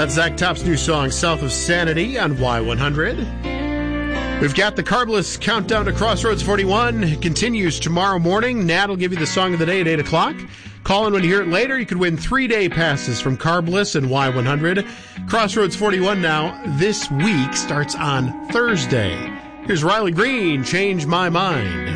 That's Zach Top's new song, South of Sanity, on Y100. We've got the Carbless Countdown to Crossroads 41. It continues tomorrow morning. Nat will give you the song of the day at 8 o'clock. Call in when you hear it later. You could win 3-day passes from Carbless and Y100. Crossroads 41 now this week starts on Thursday. Here's Riley Green, Change My Mind.